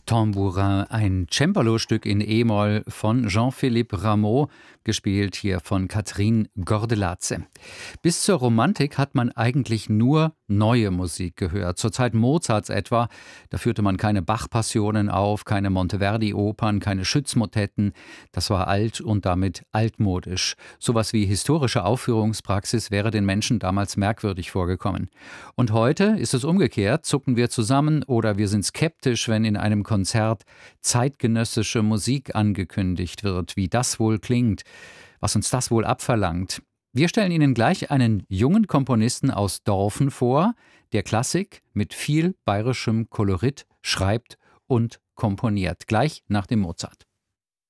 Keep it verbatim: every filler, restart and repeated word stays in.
Tambourin, ein Cembalo-Stück in E-Moll von Jean-Philippe Rameau, gespielt hier von Catherine Gordeladze. Bis zur Romantik hat man eigentlich nur neue Musik gehört. Zur Zeit Mozarts etwa, da führte man keine Bach-Passionen auf, keine Monteverdi-Opern, keine Schütz-Motetten. Das war alt und damit altmodisch. Sowas wie historische Aufführungspraxis wäre den Menschen damals merkwürdig vorgekommen. Und heute ist es umgekehrt, zucken wir zusammen oder wir sind skeptisch, wenn in einem Konzert zeitgenössische Musik angekündigt wird, wie das wohl klingt, was uns das wohl abverlangt. Wir stellen Ihnen gleich einen jungen Komponisten aus Dorfen vor, der Klassik mit viel bayerischem Kolorit schreibt und komponiert, gleich nach dem Mozart.